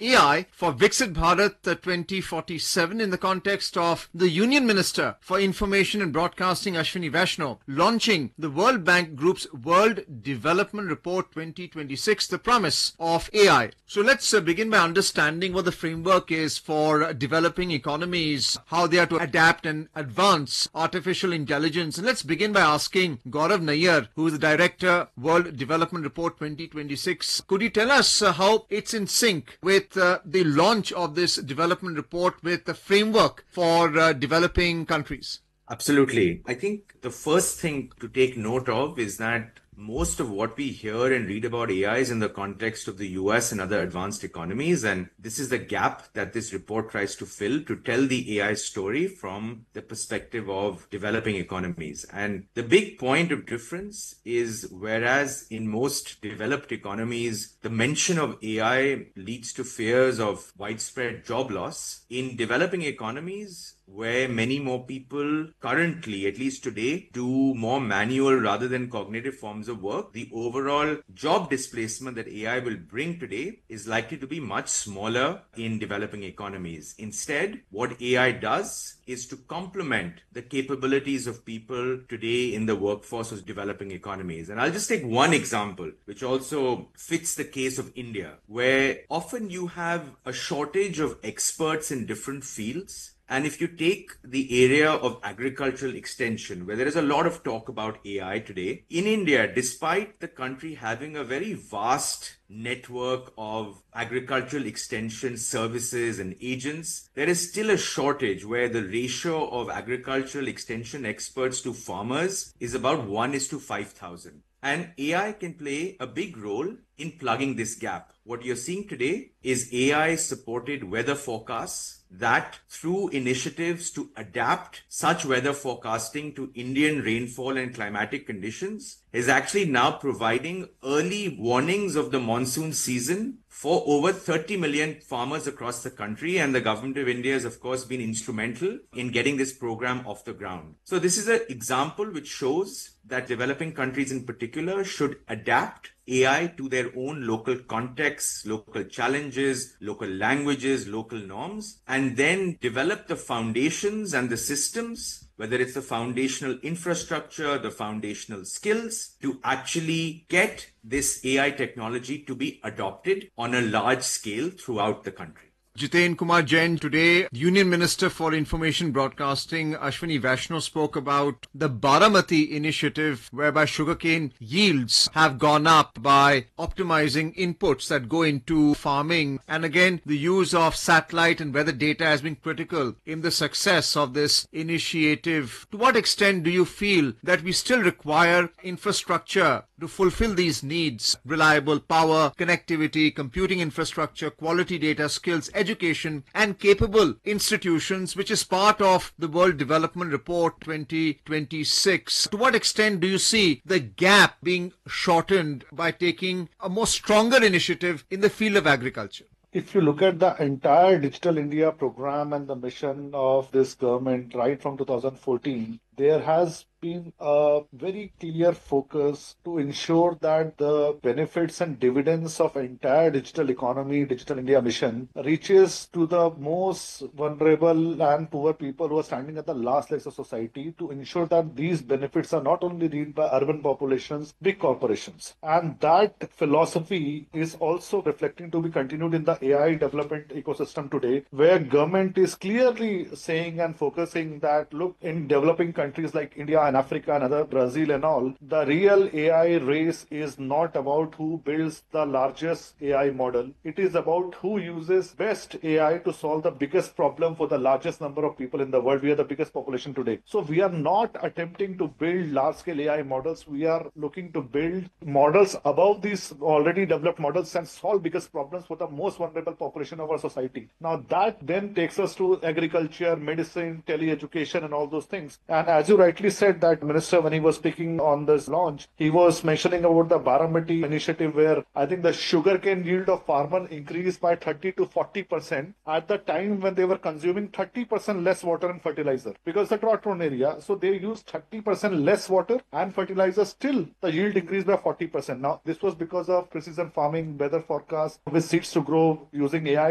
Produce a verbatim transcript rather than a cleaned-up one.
A I for Viksit Bharat twenty forty-seven in the context of the Union Minister for Information and Broadcasting Ashwini Vaishnaw launching the World Bank Group's World Development Report twenty twenty-six, the promise of A I. So let's uh, begin by understanding what the framework is for uh, developing economies, how they are to adapt and advance artificial intelligence. And let's begin by asking Gaurav Nayyar, who is the Director, World Development Report twenty twenty-six. Could you tell us uh, how it's in sync with uh, the launch of this development report with the framework for uh, developing countries? Absolutely. I think the first thing to take note of is that most of what we hear and read about A I is in the context of the U S and other advanced economies. And this is the gap that this report tries to fill, to tell the A I story from the perspective of developing economies. And the big point of difference is, whereas in most developed economies, the mention of A I leads to fears of widespread job loss, in developing economies, where many more people currently, at least today, do more manual rather than cognitive forms of work, the overall job displacement that A I will bring today is likely to be much smaller in developing economies. Instead, what A I does is to complement the capabilities of people today in the workforce of developing economies. And I'll just take one example, which also fits the case of India, where often you have a shortage of experts in different fields. And if you take the area of agricultural extension, where there is a lot of talk about A I today, in India, despite the country having a very vast network of agricultural extension services and agents, there is still a shortage where the ratio of agricultural extension experts to farmers is about one is to five thousand. And A I can play a big role in plugging this gap. What you're seeing today is A I-supported weather forecasts that, through initiatives to adapt such weather forecasting to Indian rainfall and climatic conditions, is actually now providing early warnings of the monsoon season for over thirty million farmers across the country. And the government of India has, of course, been instrumental in getting this program off the ground. So this is an example which shows that developing countries in particular should adapt A I to their own local contexts, local challenges, local languages, local norms, and then develop the foundations and the systems, whether it's the foundational infrastructure, the foundational skills, to actually get this A I technology to be adopted on a large scale throughout the country. Jiten Kumar Jain, today Union Minister for Information Broadcasting Ashwini Vaishnaw spoke about the Baramati initiative, whereby sugarcane yields have gone up by optimizing inputs that go into farming. And again, the use of satellite and weather data has been critical in the success of this initiative. To what extent do you feel that we still require infrastructure to fulfill these needs? Reliable power, connectivity, computing infrastructure, quality data, skills, education, and capable institutions, which is part of the World Development Report twenty twenty-six. To what extent do you see the gap being shortened by taking a more stronger initiative in the field of agriculture? If you look at the entire Digital India program and the mission of this government right from two thousand fourteen, there has been a very clear focus to ensure that the benefits and dividends of entire digital economy, Digital India mission reaches to the most vulnerable and poor people who are standing at the last legs of society, to ensure that these benefits are not only reached by urban populations, big corporations. And that philosophy is also reflecting to be continued in the A I development ecosystem today, where government is clearly saying and focusing that, look, in developing countries like India and Africa and other, Brazil and all, the real A I race is not about who builds the largest A I model. It is about who uses best A I to solve the biggest problem for the largest number of people in the world. We are the biggest population today. So we are not attempting to build large-scale A I models. We are looking to build models above these already developed models and solve biggest problems for the most vulnerable population of our society. Now that then takes us to agriculture, medicine, tele-education and all those things. And as you rightly said, that Minister, when he was speaking on this launch, he was mentioning about the Baramati initiative, where I think the sugarcane yield of farmer increased by thirty to forty percent at the time when they were consuming thirty percent less water and fertilizer, because the drought-prone area. So they used thirty percent less water and fertilizer. Still, the yield increased by forty percent. Now, this was because of precision farming, weather forecast with seeds to grow using A I.